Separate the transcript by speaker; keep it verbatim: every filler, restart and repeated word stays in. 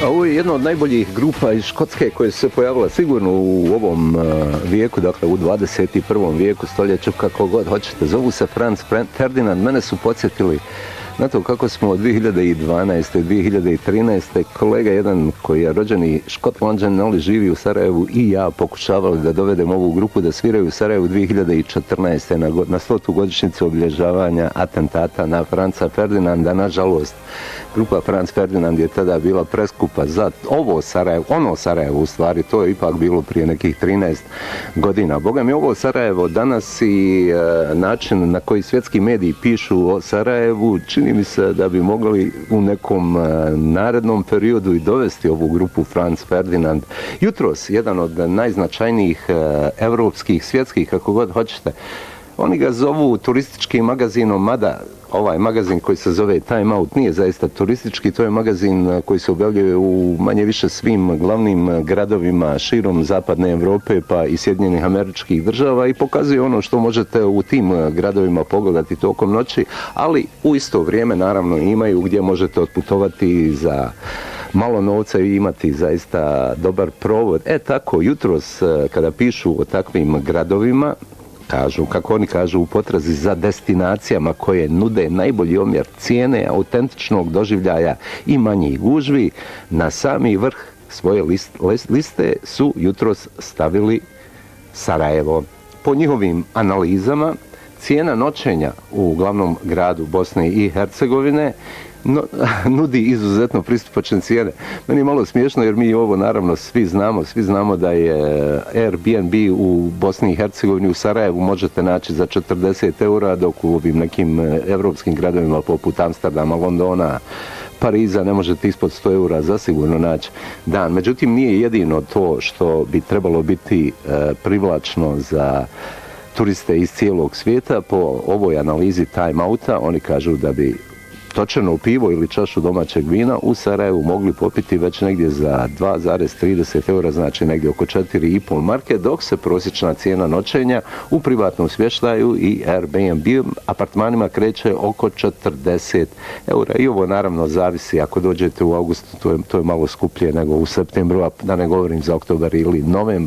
Speaker 1: Ovo je jedna od najboljih grupa iz Škotske koje su se pojavila sigurno u ovom uh, vijeku, dakle u dvadeset i prvom vijeku, stoljeću, kako god hoćete. Zovu se Franz Ferdinand. Mene su podsjetili na to kako smo od dvije hiljade dvanaeste. dvije hiljade trinaeste. kolega jedan koji je rođeni Škotlanđan, ali živi u Sarajevu, i ja pokušavali da dovedem ovu grupu da sviraju u Sarajevu dvije hiljade četrnaeste. na, na stotu godišnjicu obilježavanja atentata na Franca Ferdinanda. Nažalost, grupa Franz Ferdinand je tada bila preskupa za ovo Sarajevo, ono Sarajevo u stvari, to je ipak bilo prije nekih trinaest godina. Boga mi, ovo Sarajevo danas i e, način na koji svjetski mediji pišu o Sarajevu, čini mi se da bi mogli u nekom e, narednom periodu i dovesti ovu grupu Franz Ferdinand. Jutros, jedan od najznačajnijih e, evropskih, svjetskih, kako god hoćete, oni ga zovu turističkim magazinom, mada ovaj magazin koji se zove Time Out nije zaista turistički, to je magazin koji se objavljuje u manje više svim glavnim gradovima širom zapadne Evrope pa i Sjedinjenih Američkih Država i pokazuje ono što možete u tim gradovima pogledati tokom noći, ali u isto vrijeme naravno imaju gdje možete otputovati za malo novca i imati zaista dobar provod. E tako, jutros kada pišu o takvim gradovima, kažu, kako oni kažu, u potrazi za destinacijama koje nude najbolji omjer cijene, autentičnog doživljaja i manjih gužvi, na sami vrh svoje list, liste su jutros stavili Sarajevo. Po njihovim analizama, cijena noćenja u glavnom gradu Bosne i Hercegovine No, nudi izuzetno pristupačne cijene. Meni je malo smiješno jer mi ovo naravno svi znamo, svi znamo da je Airbnb u Bosni i Hercegovini, u Sarajevu možete naći za četrdeset eura, dok u ovim nekim evropskim gradovima poput Amsterdama, Londona, Pariza ne možete ispod sto eura zasigurno naći dan. Međutim, nije jedino to što bi trebalo biti e, privlačno za turiste iz cijelog svijeta. Po ovoj analizi Time Outa oni kažu da bi točeno pivo ili čašu domaćeg vina u Sarajevu mogli popiti već negdje za dva zarez trideset eura, znači negdje oko četiri i pol marke, dok se prosječna cijena noćenja u privatnom smještaju i Airbnb apartmanima kreće oko četrdeset eura. I ovo naravno zavisi, ako dođete u augustu, to je, to je malo skuplje nego u septembru, a da ne govorim za oktobar ili novembar.